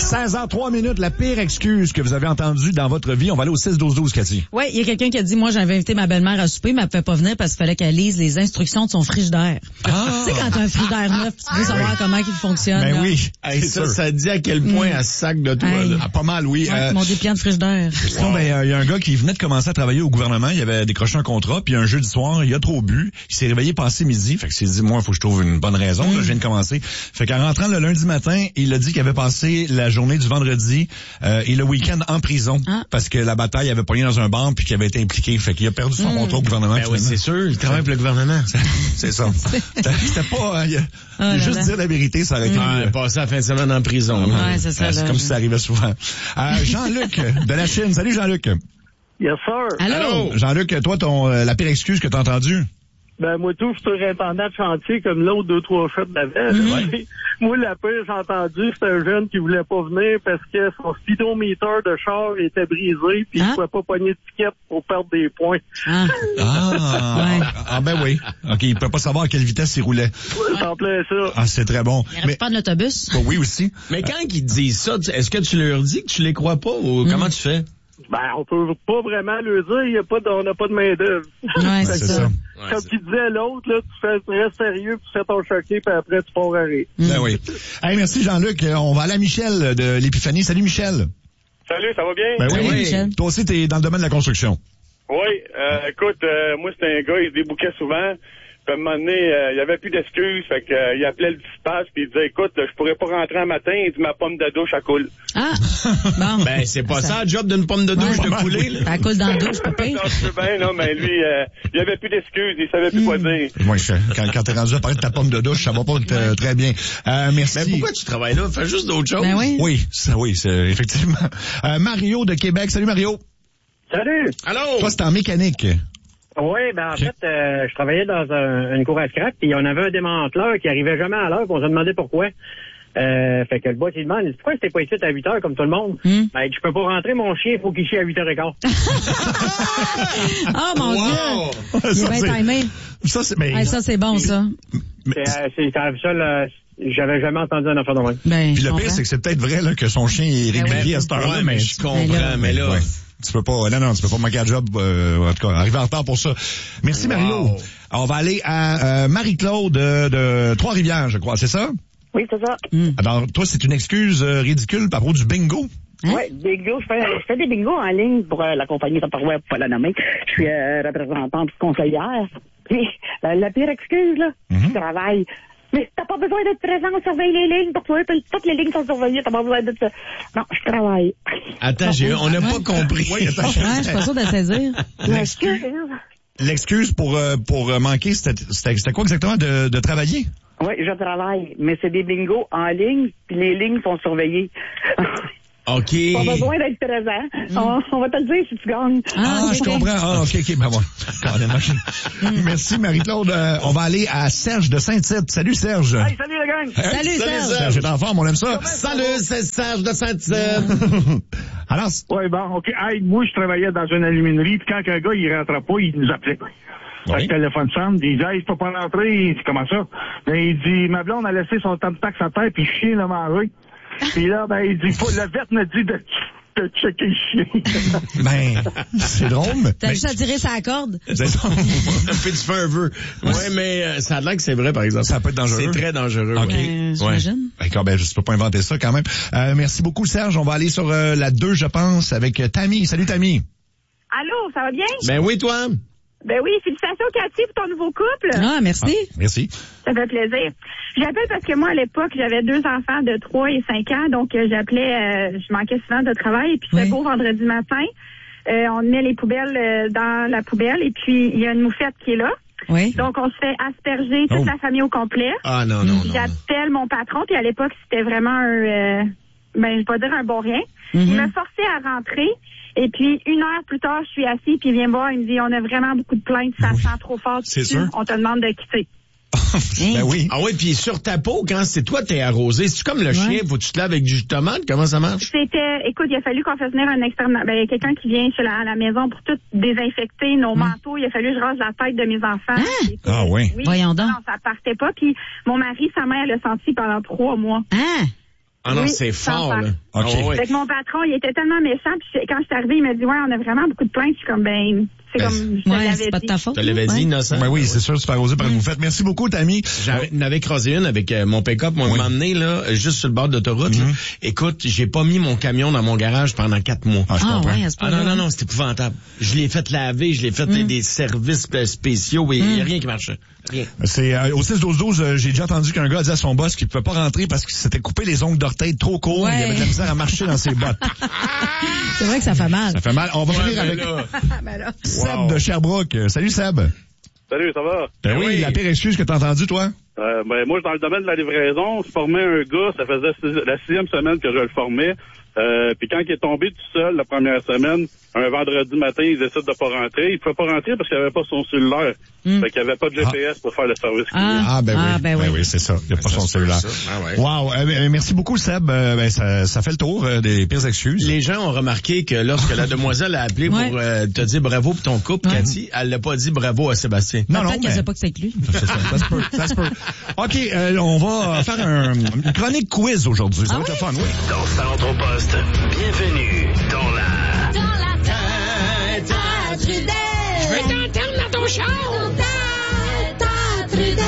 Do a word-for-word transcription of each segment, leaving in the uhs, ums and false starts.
seize heures trois minutes, la pire excuse que vous avez entendue dans votre vie. On va aller au six douze douze, Cathy. Oui, il y a quelqu'un qui a dit, moi, j'avais invité ma belle-mère à souper, mais elle pouvait pas venir parce qu'il fallait qu'elle lise les instructions de son frigidaire. Ah. Tu sais, quand t'as un frigidaire neuf, tu veux savoir oui. comment il fonctionne. Ben là. oui. Hey, ça, sûr. Ça dit à quel point mm. elle sac de toi. Hey. Ah, pas mal, oui. Ouais, euh, mon dépliant de frigidaire. Sinon, ben, il euh, y a un gars qui venait de commencer à travailler au gouvernement. Il avait décroché un contrat, puis un jeudi soir, il a trop bu. Il s'est réveillé passé midi. Fait que s'est dit, moi, il faut que je trouve une bonne raison. Mm. Là, je viens de commencer. Fait qu'en rentrant le lundi matin, il a dit qu'il avait passé la journée du vendredi euh, et le week-end en prison ah. parce que la bataille avait pogné dans un bar puis qu'il avait été impliqué. Fait qu'il a perdu son mm. contrat au gouvernement. Ben oui, c'est sûr. Il travaille pour le gouvernement. C'est ça. C'était pas... Euh, oh juste là. Dire la vérité, ça aurait été... Ah, euh, passer la fin de semaine en prison. Ouais, c'est ça. C'est comme si ça arrivait souvent. Euh, Jean-Luc de la Chine. Salut, Jean-Luc. Yes, sir. Allô. Jean-Luc, toi, ton euh, la pire excuse que t'as entendue? Ben, moi, tout, je suis intendant de chantier comme l'autre deux, trois fois d'avant. Mm-hmm. Moi, la pire, j'ai entendu, c'est un jeune qui voulait pas venir parce que son speedometer de char était brisé puis ah? il pouvait pas pogner de ticket pour perdre des points. Ah, ah, ouais. ah ben oui. OK, il peut pas savoir à quelle vitesse il roulait. Ouais, ça en plaît ça. Ah, c'est très bon. Il reste pas de l'autobus. Bah, oui, aussi. Mais quand ils disent ça, est-ce que tu leur dis que tu les crois pas ou mm. comment tu fais? Ben, on peut pas vraiment le dire, il y a pas de, on n'a pas de main-d'œuvre. Ouais, c'est, c'est ça. ça. Comme tu disais à l'autre, là, tu fais très sérieux, tu fais ton choqué, puis après, tu pars à rire. Mm. Ben oui. Hey, merci Jean-Luc. On va aller à Michel de l'Épiphanie. Salut Michel. Salut, ça va bien? Ben oui, oui. Michel. Toi aussi, t'es dans le domaine de la construction. Oui, euh, écoute, euh, moi, c'était un gars, il se débouquait souvent. Puis à un moment donné, euh, il n'y avait plus d'excuses. Fait que, euh, il appelait le dispatch puis il disait, écoute, là, je pourrais pas rentrer un matin. Il dit, ma pomme de douche, elle coule. Ah! Bon. Ben, c'est pas ça, le job d'une pomme de douche ouais, de couler, là. Elle coule dans la douche, pas pire. Non, je sais bien, non, mais lui, euh, il n'y avait plus d'excuses. Il savait plus mm. quoi dire. Moi, je, quand, quand t'es rendu à parler de ta pomme de douche, ça va pas ouais. très bien. Euh, merci. Mais pourquoi tu travailles là? Fais juste d'autres choses. Ben oui. Oui, ça, oui, c'est, effectivement. Euh, Mario de Québec. Salut, Mario. Salut. Allô? Toi, c'est en mécanique. Oui, ben en okay. fait, euh, je travaillais dans un, une cour à scrap, puis on avait un démanteleur qui arrivait jamais à l'heure, puis on se demandait pourquoi. Euh, fait que le boss, il demande, il dit, pourquoi t'es pas ici à huit heures comme tout le monde? Mm. Ben, je peux pas rentrer, mon chien, il faut qu'il chie à huit heures quinze. Oh mon wow. Dieu! Il est bien timé. Ça, c'est, mais, hey, ça, c'est bon, ça. Mais, c'est, euh, c'est, c'est ça, là, j'avais jamais entendu un affaire de même. Ben, puis le pire, c'est que c'est peut-être vrai, là, que son chien est régulier ben, à cette heure-là, ouais, mais je comprends, mais là... Mais là ouais. Tu peux pas, non, non, tu peux pas manquer un job, euh, en tout cas, arriver en retard pour ça. Merci, wow. Mario. Alors, on va aller à euh, Marie-Claude de, de Trois-Rivières, je crois, c'est ça? Oui, c'est ça. Mm. Alors, toi, c'est une excuse euh, ridicule par rapport du bingo? Hein? Oui, bingo. Je fais, je fais des bingos en ligne pour euh, la compagnie Tupperware, pour pas la nommer. Je suis euh, représentante conseillère. Puis, euh, la pire excuse, là, mm-hmm. je travaille. Mais t'as pas besoin d'être présent, on surveille les lignes pour toi, toutes les lignes sont surveillées, t'as pas besoin d'être... Non, je travaille. Attends, j'ai, on n'a pas compris. Oui, attends, je suis pas sûr de saisir. L'excuse, l'excuse pour, euh, pour manquer, c'était, c'était, c'était quoi exactement de, de travailler? Oui, je travaille, mais c'est des bingos en ligne, puis les lignes sont surveillées. OK. Pas besoin d'être présent. Mm. On, on va te le dire si tu gagnes. Ah, ah je comprends. Ah, OK, OK. Ben bon. Merci, Marie-Claude. Euh, on va aller à Serge de Saint-Tite. Salut, Serge. Hey, salut, la gang. Hey, salut, salut, Serge. Serge est en forme, on aime ça. Salut, c'est Serge de Saint-Tite. Alors, oui, bon, OK. Hey, moi, je travaillais dans une aluminerie, puis quand un gars, il rentrait pas, il nous appelait. Oui. Le téléphone sonne, il dit, hey, je peux pas rentrer. Il dit, comment ça? Ben, il dit, ma blonde a laissé son temps de taxe à terre, puis le chien l'a mangé. Puis là, ben, il dit, faut, le vet me dit de, de checker le chien. Ben, c'est drôle, mais... T'as juste à tirer sa corde. C'est ça. Un peu du feu un peu. Ouais, mais euh, ça a l'air que c'est vrai, par exemple. Ça peut être dangereux. C'est très dangereux. OK. Ben, j'imagine. Ouais. D'accord, ben, je peux pas inventer ça quand même. Euh, merci beaucoup, Serge. On va aller sur euh, la deux, je pense, avec euh, Tammy. Salut, Tammy. Allô, ça va bien? Ben oui, toi? Ben oui, félicitations, Cathy, pour ton nouveau couple. Ah, merci. Ah, merci. Ça fait plaisir. J'appelle parce que moi, à l'époque, j'avais deux enfants de trois et cinq ans, donc euh, j'appelais, euh, je manquais souvent de travail, et puis c'est oui. beau vendredi matin. Euh, on met les poubelles euh, dans la poubelle, et puis il y a une moufette qui est là. Oui. Donc, on se fait asperger toute oh. la famille au complet. Ah non, non, non. J'appelle mon patron, puis à l'époque, c'était vraiment un, euh, ben, je vais pas dire un bon rien. Mm-hmm. Il m'a forcé à rentrer. Et puis, une heure plus tard, je suis assis, puis il vient me voir, il me dit, on a vraiment beaucoup de plaintes, ça oui. sent trop fort. C'est sûr. On te demande de quitter. Ben oui. Ah oui, puis sur ta peau, quand c'est toi t'es arrosé, c'est comme le ouais. chien, faut que tu te laves avec du jus de tomate, comment ça marche? C'était, écoute, il a fallu qu'on fasse venir un externe, ben, quelqu'un qui vient chez la, à la maison pour tout désinfecter nos mmh. manteaux, il a fallu que je rase la tête de mes enfants. Ah, puis, ah oui. oui. Voyons donc. Non, ça partait pas, puis mon mari, sa mère l'a senti pendant trois mois. Ah. Ah non, Oui, c'est fort, sans là. OK. Ah, ouais. Fait que mon patron, il était tellement méchant, puis quand je suis arrivée, il m'a dit, ouais, on a vraiment beaucoup de plaintes. Je suis comme, ben, c'est Ben, comme, je te Ouais, l'avais c'est pas de dit. ta faute. Je te l'avais là. dit, Ouais. innocent. Ben oui, c'est sûr, super osé par vous faites. Merci beaucoup, Tammy. J'avais, j'en avais croisé une avec euh, mon pick-up, mon Oui. m'emmener, là, juste sur le bord d'autoroute, là. Écoute, j'ai pas mis mon camion dans mon garage pendant quatre mois. Ah, je Ah comprends. ouais, à ce Ah point-là. non, non, non, c'était épouvantable. Je l'ai fait laver, je l'ai fait Mm. des services euh, spéciaux et il y a rien qui marchait. Rien. C'est euh, au six douze douze, euh, j'ai déjà entendu qu'un gars a dit à son boss qu'il pouvait pas rentrer parce qu'il s'était coupé les ongles d'orteil trop courts. Ouais. Il avait de la misère à marcher dans ses bottes. C'est vrai que ça fait mal. Ça fait mal. On va Ouais, finir mais avec là, Ben là. Seb Wow. de Sherbrooke. Euh, Salut Seb. Salut, ça va? Ben oui, oui. la pire excuse que t'as entendue, toi? Euh, ben, moi, dans le domaine de la livraison, je formais un gars, ça faisait six- la sixième semaine que je le formais. Euh, puis quand il est tombé tout seul la première semaine, un vendredi matin, il décide de pas rentrer. Il pouvait pas rentrer parce qu'il avait pas son cellulaire. Mm. Fait qu'il avait pas de G P S pour faire le service client. Ah, Ah, ben oui. ah, ben oui. c'est ça. Il n'y a pas ça son se peut, cellulaire. ça. Ah ouais. Wow. Euh, ben, merci beaucoup, Seb. Euh, ben, ça, ça fait le tour euh, des pires excuses. Les gens ont remarqué que lorsque la demoiselle a appelé Ouais. pour euh, te dire bravo pour ton couple, Ouais. Cathy, elle l'a pas dit bravo à Sébastien. Non, non, Peut-être qu'elle mais- sait pas que c'est que lui. C'est ça, ça se peut, ça se peut. OK, euh, on va faire un, une chronique quiz aujourd'hui. Ça va être le fun, oui. Dans Centre au Poste, bienvenue dans la... Dans la tête à Trudel. Je veux t'entendre dans ton char. Dans ta tête à Trudel.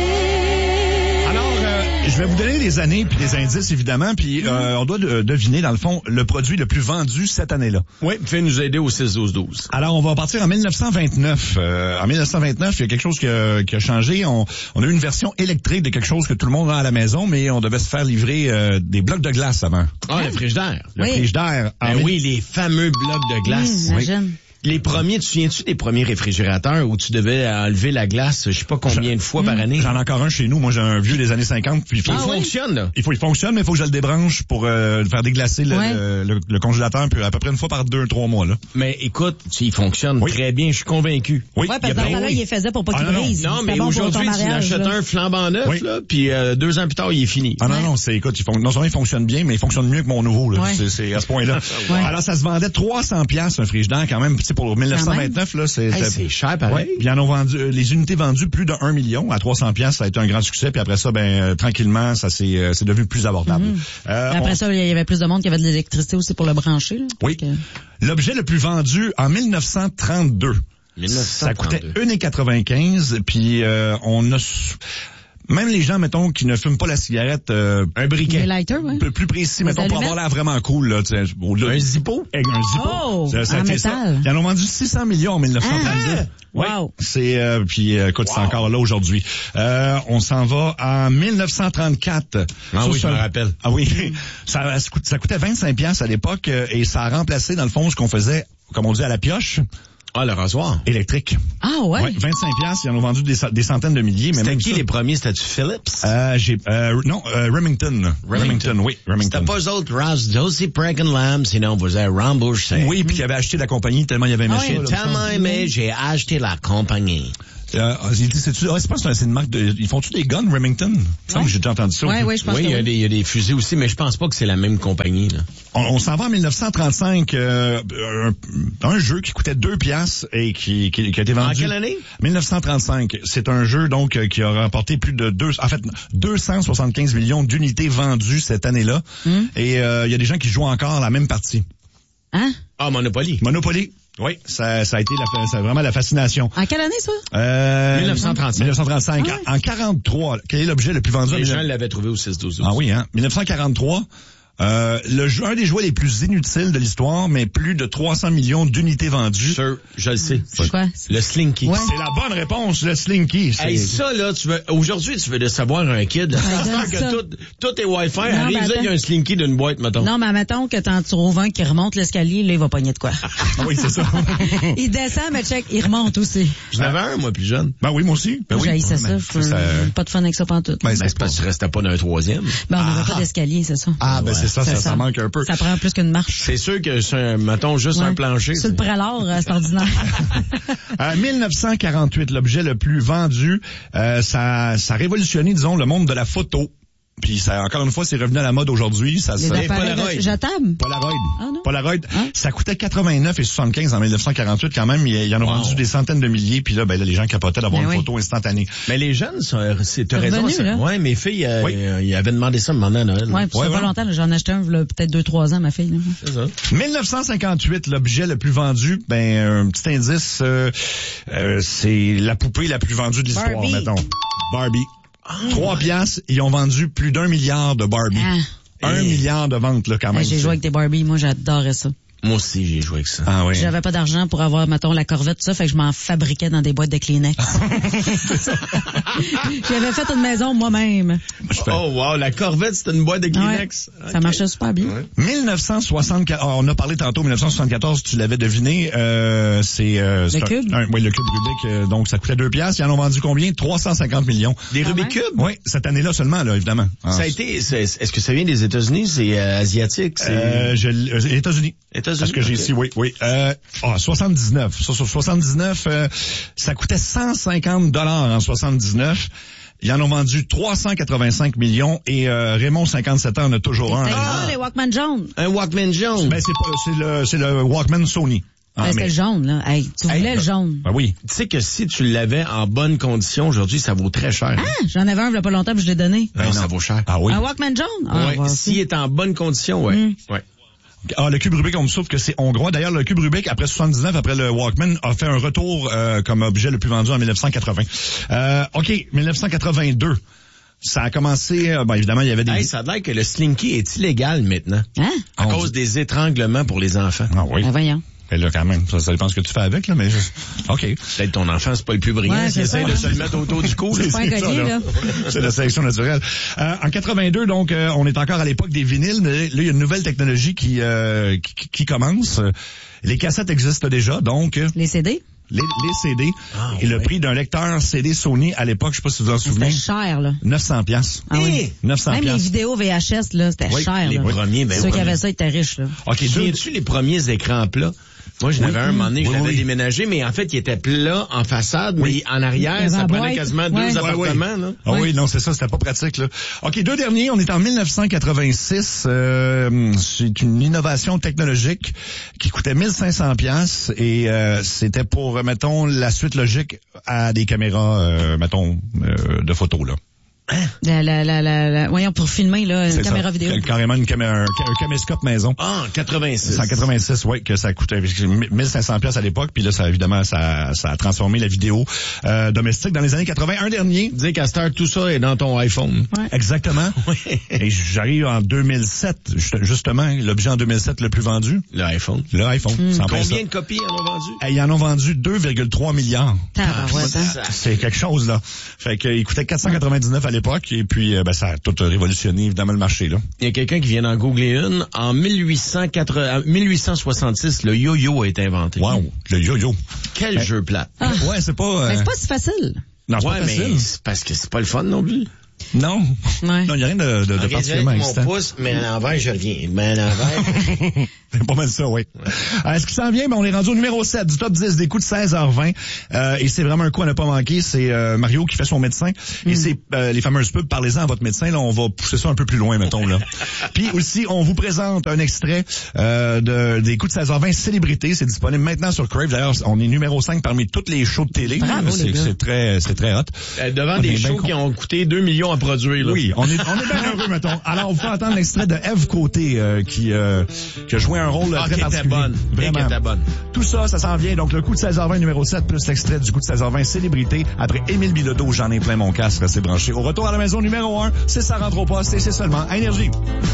Alors, euh, je vais vous donner les années puis des indices, évidemment, puis euh, on doit de- deviner, dans le fond, le produit le plus vendu cette année-là. Oui, fais nous aider au six douze douze. Alors, on va partir en mille neuf cent vingt-neuf. Euh, en mille neuf cent vingt-neuf, il y a quelque chose qui a, qui a changé. On, on a eu une version électrique de quelque chose que tout le monde a à la maison, mais on devait se faire livrer euh, des blocs de glace avant. Ah, le frigidaire. Le Oui. frigidaire. en Ben mille- oui, les fameux blocs de glace. Mmh, imagine. Les premiers, tu te souviens-tu des premiers réfrigérateurs où tu devais enlever la glace, je sais pas combien de fois par année? J'en ai encore un chez nous. Moi, j'ai un vieux des années cinquante. Puis il faut, Il Ah oui? fonctionne, là. il faut, il fonctionne, mais il faut que je le débranche pour euh, faire déglacer le, Ouais. le, le- le congélateur, puis à peu près une fois par deux, trois mois, là. Mais écoute, tu- il fonctionne Oui. très bien, je suis convaincu. Oui. Ouais, il y parce a que dans plein- ce temps-là, il les faisait pour pas Ah, qu'il non, non. brise. Non, C'était mais bon pour ton aujourd'hui, tu mariage, l'achètes là. un flambant neuf, Oui. là, puis euh, deux ans plus tard, il est fini. Ah non, Ouais. non, c'est, écoute, il fon- non seulement il fonctionne bien, mais il fonctionne mieux que mon nouveau, là. Ouais. C'est, c'est à ce point-là. Ouais. Alors, ça se vendait trois cents piastres, un frigidaire, quand même. Tu sais, pour mille neuf cent vingt-neuf, là, c'est, Hey, c'est cher, pareil. Ouais. Puis ils en ont vendu, euh, les unités vendues plus de un million à trois cents piastres, ça a été un grand succès. Puis après ça, ben, euh, tranquillement, ça s'est, euh, c'est devenu plus abordable. Euh, Après on- ça, il y avait plus de monde qui avait de l'électricité aussi pour le brancher. Là. Oui. Fait que- L'objet le plus vendu en mille neuf cent trente-deux. mille neuf cent Ça coûtait trente-deux. un euro quatre-vingt-quinze, puis euh, on a... su- Même les gens, mettons, qui ne fument pas la cigarette... euh, Un briquet. Des lighters, ouais. un peu plus précis, Des mettons, pour allumettes? avoir l'air vraiment cool, là, tu sais, au-delà- Un zippo? Eh, un zippo. Oh, Ça- ça a en été ça. métal. Ils en ont vendu six cents millions en mille neuf cent trente-deux. Ah! Ouais. Wow. C'est euh, puis euh, écoute, c'est encore là aujourd'hui. Euh, on s'en va en mille neuf cent trente-quatre. Ah Ça, oui, c'est je me un- rappelle. Ah oui, ça, ça coûte- ça coûtait vingt-cinq piastres à l'époque euh, et ça a remplacé dans le fond ce qu'on faisait, comme on dit à la pioche, Ah, le rasoir. électrique. Ah ouais? Ouais, vingt-cinq piastres, ils en ont vendu des, cent- des centaines de milliers, mais C'était même qui ça- les premiers? C'était-tu Philips? Euh, j'ai euh, non, euh, Remington. Remington, oui, Remington. C'était pas eux autres, Ross, Josie Pregan Lamb, sinon vous avez remboursé. Oui, puis il avait acheté la compagnie tellement il avait aimé Ah ça, oui, là, Tellement ça. aimé, j'ai acheté la compagnie. Euh, il dit, c'est-tu, ah, c'est pas, c'est un- c'est une marque de, ils font-tu des guns, Remington? Il me semble que j'ai déjà entendu ça. Ouais, ouais, je pense Oui, que il y, a oui. des, il y a des fusils aussi, mais je pense pas que c'est la même compagnie, là. On, on s'en va en mille neuf cent trente-cinq, euh, un, un jeu qui coûtait deux piastres et qui, qui, qui a été vendu. En quelle année? mille neuf cent trente-cinq. C'est un jeu, donc, euh, qui a remporté plus de deux, en fait, deux cent soixante-quinze millions d'unités vendues cette année-là. Hum. Et, euh, il y a des gens qui jouent encore la même partie. Hein? Ah, Monopoly. Monopoly. Oui, ça, ça a été la, ça a vraiment la fascination. En quelle année, ça? Euh, mille neuf cent trente-cinq. mille neuf cent trente-cinq. Ah ouais. En quarante-trois, quel est l'objet le plus vendu? en Les mille- gens l'avaient trouvé au six douze. Ah oui, hein? mille neuf cent quarante-trois. Euh, le jeu, un des jouets les plus inutiles de l'histoire, mais plus de trois cents millions d'unités vendues. Sûr, je le sais. C'est quoi? Le Slinky. Ouais. C'est la bonne réponse, le Slinky. C'est- Hey, ça, là, tu veux, aujourd'hui, tu veux de savoir un kid, là, Ouais, donne que ça. tout, tout est Wi-Fi, Non, arrive mais là, il y a un Slinky d'une boîte, mettons. Non, mais mettons que t'en trouves un qui remonte l'escalier, là, il va pogner de quoi. Ah oui, c'est ça. Il descend, mais check, il remonte aussi. J'en avais un, moi, plus jeune. Ben oui, moi aussi. Ben oui. J'haïssais Ben, ça, je peux- ça- pas de fun avec ça pantoute. Ben, Ben, c'est c'est parce que tu restais pas d'un troisième. Ben, on n'avait Ah. pas d'escalier, c'est ça. Ah, ben c'est ça, ça, ça manque un peu. Ça prend plus qu'une marche. C'est sûr que c'est un, mettons, juste Ouais. un plancher. Sur le c'est- prélard, euh, c'est ordinaire. En mille neuf cent quarante-huit, l'objet le plus vendu, euh, ça, ça a révolutionné, disons, le monde de la photo. Puis ça, encore une fois, c'est revenu à la mode aujourd'hui. Ça, Les ça, appareils de jetables? Polaroid. Ah, non? Polaroid. Hein? Ça coûtait quatre-vingt-neuf et soixante-quinze en dix-neuf cent quarante-huit quand même. Il y en a Wow. vendu des centaines de milliers. Puis là, ben là, les gens capotaient d'avoir Ben une oui. photo instantanée. Mais les jeunes, sont- c'est, t'as C'est raison. revenu, ça. là. Ouais, mes filles, euh, Oui. euh, ils avaient demandé ça à un moment donné à Noël. Ouais, puis ça Ouais, fait pas ouais. longtemps, là, j'en ai acheté un, là, peut-être deux, trois ans, ma fille. Là. C'est ça. dix-neuf cent cinquante-huit, l'objet le plus vendu, ben un petit indice, euh, euh, c'est la poupée la plus vendue de l'histoire, Barbie. mettons. Barbie. Trois piastres, ils ont vendu plus d'un milliard de Barbie. Ah. Un Et- milliard de ventes, là, quand Ouais, même. j'ai joué avec des Barbie, moi j'adorais ça. Moi aussi, j'ai joué avec ça. Ah oui. J'avais pas d'argent pour avoir, mettons, la Corvette, tout ça, fait que je m'en fabriquais dans des boîtes de Kleenex. J'avais fait une maison moi-même. Oh, wow, la Corvette, c'était une boîte de Kleenex. Ouais, ça marchait super bien. dix-neuf cent soixante-quatorze, on a parlé tantôt, dix-neuf cent soixante-quatorze, tu l'avais deviné, euh, c'est... Euh, c'est Le un- cube? un- oui, le cube Rubik, euh, donc ça coûtait deux piastres, ils en ont vendu combien? trois cent cinquante millions. Des Ah Rubik ouais? Cubes? Oui, cette année-là seulement, là, évidemment. Ah, Ça a été, c'est- est-ce que ça vient des États-Unis? C'est euh, asiatique? C'est Euh, je, l- euh, États-Unis. États-Unis? Parce que j'ai ok. ici, oui, oui. Euh, ah, soixante-dix-neuf. Sur, sur soixante-dix-neuf, euh, ça coûtait cent cinquante dollars en soixante-dix-neuf. Ils en ont vendu trois cent quatre-vingt-cinq millions et euh, Raymond, cinquante-sept ans, en a toujours un. C'était Ah, ça, les Walkman jaunes. Un Walkman jaune. ben, c'est pas, c'est le, c'est le Walkman Sony. Ah, Ben, c'était mais- le jaune, là. Hey, tu Hey, voulais le ben- jaune. Ben oui. Tu sais que si tu l'avais en bonne condition aujourd'hui, ça vaut très cher. Ah, j'en avais un il y a pas longtemps, puis je l'ai donné. Non, Ben ça non. vaut cher. Ah oui. Un Walkman jaune? Ah, Ouais, on va s'il aussi. est en bonne condition, ouais. Mm. ouais. Ah, le cube Rubik, on me souffle que c'est hongrois. D'ailleurs, le cube Rubik, après soixante-dix-neuf, après le Walkman, a fait un retour euh, comme objet le plus vendu en dix-neuf cent quatre-vingts. Euh, OK, dix-neuf cent quatre-vingt-deux. Ça a commencé, euh, ben évidemment, il y avait des... Hey, ça a l'air que le slinky est illégal maintenant. Hein? À On cause dit- des étranglements pour les enfants. Ah oui. Ben, voyons. Et là, quand même, ça, ça dépend ce que tu fais avec, là, mais... OK. Peut-être ton enfant, c'est pas le plus brillant. Ouais, s'il c'est essaie ça, de hein. se le mettre autour du cou. là. pas un C'est ça, collier, là. C'est la sélection naturelle. Euh, en quatre-vingt-deux, donc, euh, on est encore à l'époque des vinyles, mais là, il y a une nouvelle technologie qui, euh, qui, qui commence. Les cassettes existent déjà, donc... euh, Les C D? Les, les C D. Ah, et le ouais. prix d'un lecteur C D Sony, à l'époque, je sais pas si vous en souvenez, C'était cher, là. neuf cents piastres. Ah oui. Hey! neuf cents Même les piastres. vidéos V H S, là, c'était Oui, cher, les là. premiers, ben Ceux oui. qui avaient ça étaient riches, là. OK, Tu deux... viens-tu les premiers écrans plats? Moi, j'en Oui. avais un, un moment donné, je Oui, l'avais oui. déménagé, mais en fait, il était plat en façade, Oui. mais en Il y arrière, avait ça la prenait boîte. quasiment Ouais. deux Ouais, appartements, là. Ah Ouais. oui, non, c'est ça, c'était pas pratique, là. OK, deux derniers, on est en dix-neuf cent quatre-vingt-six. Euh, c'est une innovation technologique qui coûtait mille cinq cents piastres et euh, c'était pour, euh, mettons, la suite logique à des caméras, euh, mettons, euh, de photos, là. La, la, la, la, la- voyons, pour filmer, là, une C'est caméra ça. vidéo. Carrément une caméra, un, un caméscope maison. Ah, en quatre-vingt-six. C'est en quatre-vingt-six, oui, que ça coûtait mille cinq cents piastres à l'époque, puis là, ça, évidemment, ça, ça a transformé la vidéo euh, domestique dans les années quatre-vingt. Un dernier. Dis qu'à cette heure, tout ça est dans ton iPhone. Ouais. Exactement. Et j'arrive en deux mille sept, juste- justement, l'objet en deux mille sept le plus vendu, Le iPhone. le iPhone. C'est en plein ça. Combien de copies en ont vendu? Et ils en ont vendu deux virgule trois milliards. Tabarouette, hein. Ça- C'est quelque chose, là. Fait qu'il coûtait quatre cent quatre-vingt-dix-neuf à l'époque, et puis euh, ben, ça a tout révolutionné, évidemment, le marché, là. Il y a quelqu'un qui vient d'en googler une. En mille huit cent quatre-vingts, mille huit cent soixante-six, le yo-yo a été inventé. Wow, le yo-yo. Quel Eh. jeu plate. Ah. Ouais, c'est pas... euh, Ben, c'est pas si facile. Non, c'est Ouais, pas mais facile. c'est parce que c'est pas le fun non plus. Non. Ouais. Non, il n'y a rien de, de, de Ok, particulièrement mon excitant. pouce, mais à l'envers, je reviens. Mais à l'envers. C'est pas mal ça, oui. Euh, Est-ce qu'il s'en vient? Ben, on est rendu au numéro sept du top dix des coups de seize heures vingt. Euh, et c'est vraiment un coup à ne pas manquer. C'est euh, Mario qui fait son médecin. Et c'est euh, les fameuses pubs, parlez-en à votre médecin. Là, on va pousser ça un peu plus loin, mettons. Là. Puis aussi, on vous présente un extrait euh, de, des coups de seize heures vingt célébrités. C'est disponible maintenant sur Crave. D'ailleurs, on est numéro cinq parmi toutes les shows de télé. Bravo, c'est, les gars. c'est très c'est très hot. Euh, devant On des est bien shows con- qui ont coûté deux millions à produire, là. Oui, on est, on est bien heureux, mettons. Alors, on vous fait entendre l'extrait de Ève Côté, euh, qui, euh, qui a joué un rôle Ah, très qui était particulier. bonne. Et qui Vraiment. était bonne. Tout ça, ça s'en vient. Donc, le coup de seize heures vingt numéro sept, plus l'extrait du coup de seize heures vingt célébrité. Après Émile Bilodeau, j'en ai plein mon casque, restez branché. Au retour à la maison numéro un, c'est ça rentre au poste et c'est seulement à Énergie.